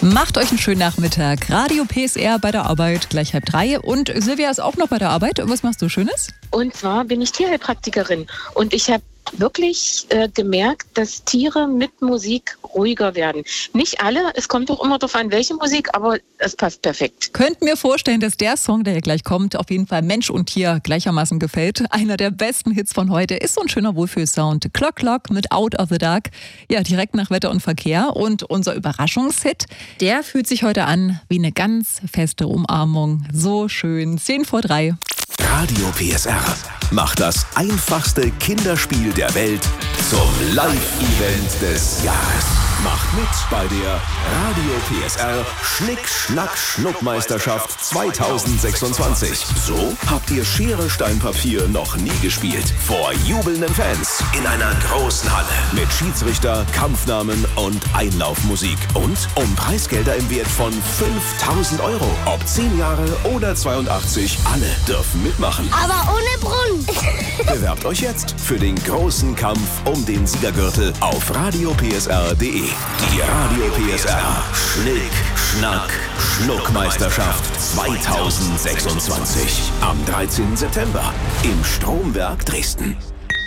Macht euch einen schönen Nachmittag. Radio PSR bei der Arbeit, gleich 2:30. Und Silvia ist auch noch bei der Arbeit. Was machst du Schönes? Und zwar bin ich Tierheilpraktikerin. Und ich habe wirklich gemerkt, dass Tiere mit Musik ruhiger werden. Nicht alle, es kommt auch immer darauf an, welche Musik, aber es passt perfekt. Könnt mir vorstellen, dass der Song, der hier gleich kommt, auf jeden Fall Mensch und Tier gleichermaßen gefällt. Einer der besten Hits von heute ist so ein schöner Wohlfühlsound. Clock Clock mit Out of the Dark. Ja, direkt nach Wetter und Verkehr. Und unser Überraschungshit, der fühlt sich heute an wie eine ganz feste Umarmung. So schön. 2:10. Radio PSR macht das einfachste Kinderspiel der Welt zum Live-Event des Jahres. Macht mit bei der Radio PSR Schnick-Schnack-Schnuck-Meisterschaft 2026. So habt ihr Schere, Stein, Papier noch nie gespielt. Vor jubelnden Fans in einer großen Halle mit Schiedsrichter, Kampfnamen und Einlaufmusik. Und um Preisgelder im Wert von 5.000 €. Ob 10 Jahre oder 82, alle dürfen mitmachen. Aber ohne Brunnen. Bewerbt euch jetzt für den großen Kampf um den Siegergürtel auf radiopsr.de. Die Radio PSR Schnick-Schnack-Schnuck-Meisterschaft 2026. Am 13. September im Stromwerk Dresden.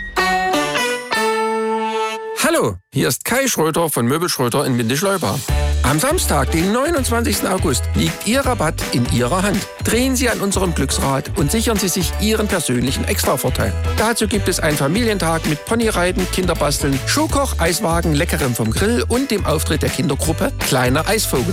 Hallo, hier ist Kai Schröter von Möbel Schröter in Windischleuba. Am Samstag, den 29. August, liegt Ihr Rabatt in Ihrer Hand. Drehen Sie an unserem Glücksrad und sichern Sie sich Ihren persönlichen Extravorteil. Dazu gibt es einen Familientag mit Ponyreiten, Kinderbasteln, Schuhkoch, Eiswagen, Leckerem vom Grill und dem Auftritt der Kindergruppe Kleiner Eisvogel.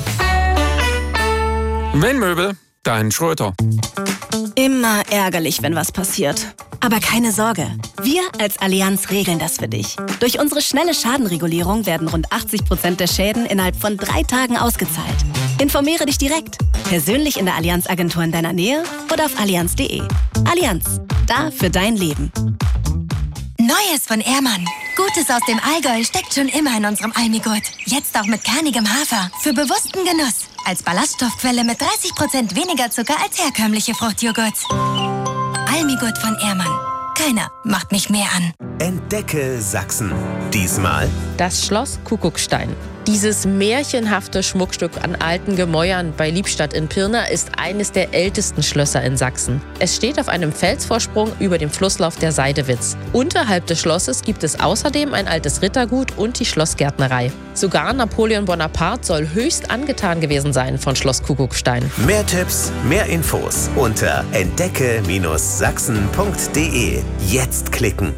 Wenn Möbel, dann Schröter. Immer ärgerlich, wenn was passiert. Aber keine Sorge, wir als Allianz regeln das für dich. Durch unsere schnelle Schadenregulierung werden rund 80% der Schäden innerhalb von 3 Tagen ausgezahlt. Informiere dich direkt, persönlich in der Allianz-Agentur in deiner Nähe oder auf allianz.de. Allianz, da für dein Leben. Neues von Ehrmann. Gutes aus dem Allgäu steckt schon immer in unserem Almigurt. Jetzt auch mit kernigem Hafer. Für bewussten Genuss. Als Ballaststoffquelle mit 30% weniger Zucker als herkömmliche Fruchtjoghurts. Almigurt von Ehrmann. Keiner macht mich mehr an. Entdecke Sachsen. Diesmal das Schloss Kuckuckstein. Dieses märchenhafte Schmuckstück an alten Gemäuern bei Liebstadt in Pirna ist eines der ältesten Schlösser in Sachsen. Es steht auf einem Felsvorsprung über dem Flusslauf der Seidewitz. Unterhalb des Schlosses gibt es außerdem ein altes Rittergut und die Schlossgärtnerei. Sogar Napoleon Bonaparte soll höchst angetan gewesen sein von Schloss Kuckuckstein. mehr Tipps, mehr Infos unter entdecke-sachsen.de. Jetzt klicken.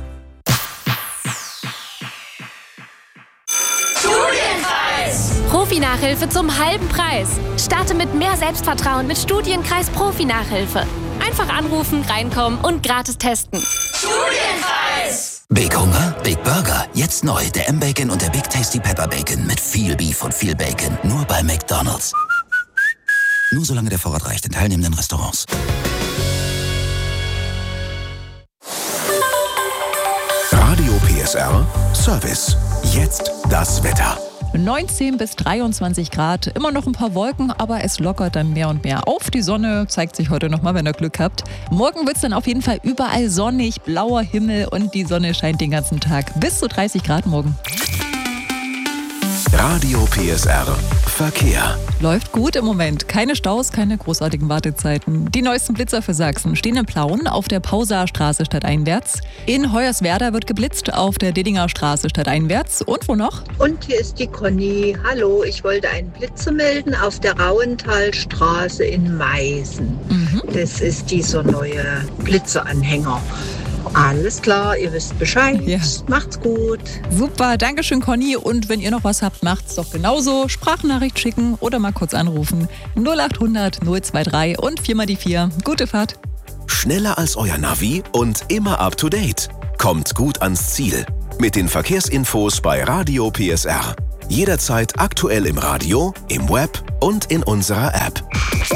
Profi-Nachhilfe zum halben Preis. Starte mit mehr Selbstvertrauen mit Studienkreis Profi-Nachhilfe. Einfach anrufen, reinkommen und gratis testen. Studienkreis! Big Hunger, Big Burger. Jetzt neu der M-Bacon und der Big Tasty Pepper Bacon mit viel Beef und viel Bacon. Nur bei McDonald's. Nur solange der Vorrat reicht in teilnehmenden Restaurants. Radio PSR Service. Jetzt das Wetter. 19 bis 23 Grad, immer noch ein paar Wolken, aber es lockert dann mehr und mehr auf. Die Sonne zeigt sich heute nochmal, wenn ihr Glück habt. Morgen wird es dann auf jeden Fall überall sonnig, blauer Himmel und die Sonne scheint den ganzen Tag. Bis zu 30 Grad morgen. Radio PSR Verkehr. Läuft gut im Moment. Keine Staus, keine großartigen Wartezeiten. Die neuesten Blitzer für Sachsen stehen in Plauen auf der Pausaarstraße stadteinwärts. In Hoyerswerda wird geblitzt auf der Dedinger Straße stadteinwärts. Und wo noch? Und hier ist die Conny. Hallo, ich wollte einen Blitzer melden auf der Rauenthalstraße in Meißen. Das ist dieser neue Blitzeranhänger. Alles klar, ihr wisst Bescheid. Ja. Macht's gut. Super, Dankeschön Conny. Und wenn ihr noch was habt, macht's doch genauso. Sprachnachricht schicken oder mal kurz anrufen. 0800 023 und 4 mal die 4. Gute Fahrt. Schneller als euer Navi und immer up to date. Kommt gut ans Ziel. Mit den Verkehrsinfos bei Radio PSR. Jederzeit aktuell im Radio, im Web und in unserer App.